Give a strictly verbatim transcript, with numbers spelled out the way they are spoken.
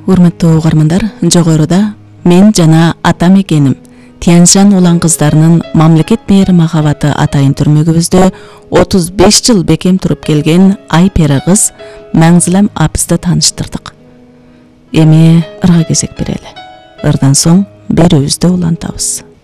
Урматтуу угармандар, жогоруда мен жана атам экеним Тяньшань улан кыздарынын мамлекет мээри махабаты атайын түрмөгүбүздө отуз беш жыл бекем туруп келген Айпера кыз Маңзылам апызды тааныштырдык. Эми ырга кезек берели. Ырдан соң берүүбүздү улантабыз.